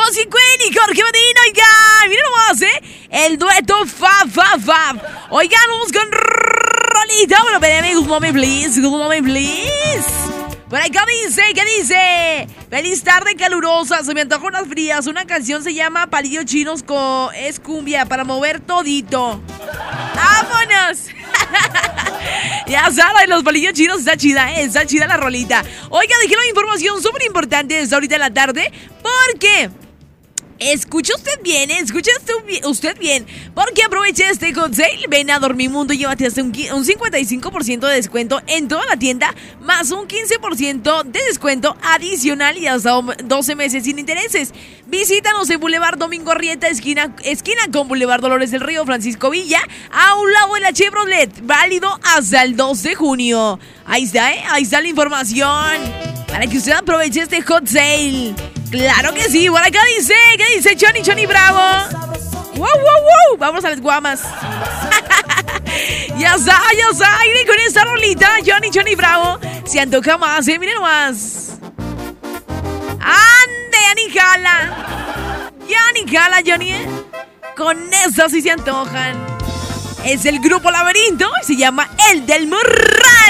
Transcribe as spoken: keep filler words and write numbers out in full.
Rosy Queen y Jorge Medina, oigan, miren nomás, ¿eh? El dueto Fab, Fab, Fab. Oigan, vamos con rolita. Bueno, espérame, good moment, please, good moment, please. Por acá dice, ¿qué dice? Feliz tarde calurosa, se me antoja unas frías. Una canción se llama Palillos Chinos con es cumbia para mover todito. ¡Vámonos! Ya saben, los palillos chinos está chida, ¿eh? Está chida la rolita. Oiga, dijeron información súper importante desde ahorita en la tarde. Porque... escucha usted bien, escucha usted bien, porque aproveche este hot sale. Ven a Dormimundo y llévate hasta un, un cincuenta y cinco por ciento de descuento en toda la tienda, más un quince por ciento de descuento adicional y hasta doce meses sin intereses. Visítanos en Boulevard Domingo Arrieta, esquina, esquina con Boulevard Dolores del Río, Francisco Villa, a un lado de la Chevrolet, válido hasta el dos de junio. Ahí está, ¿eh? Ahí está la información para que usted aproveche este hot sale. Claro que sí, por acá dice, ¿qué dice Johnny, Johnny Bravo? ¡Wow, wow, wow! Vamos a las guamas. Ya está, ya está, y con esta rolita, Johnny, Johnny Bravo, se antoja más, ¿eh? Miren más. ¡Ande, ya ni jala! Ya ni jala, Johnny, ¿eh? Con eso sí se antojan. Es el grupo Laberinto y se llama El del Morral.